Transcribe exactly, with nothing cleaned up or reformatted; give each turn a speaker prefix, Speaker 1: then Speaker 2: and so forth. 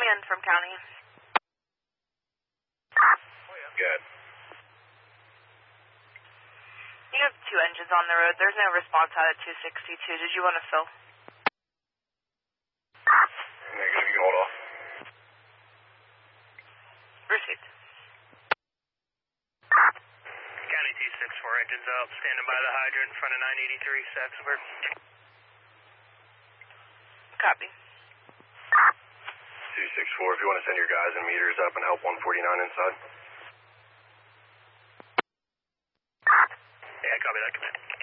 Speaker 1: command from county.
Speaker 2: Good.
Speaker 1: You have two engines on the road. There's no response out at two sixty-two. Did you want to fill?
Speaker 2: Negative, you can hold off.
Speaker 1: Received.
Speaker 3: County two six four, engines up, standing by the hydrant in front of nine eighty-three, Saxonburg.
Speaker 1: Copy.
Speaker 2: two six four, if you want to send your guys and meters up and help one forty-nine inside.
Speaker 3: Yeah, copy that, command.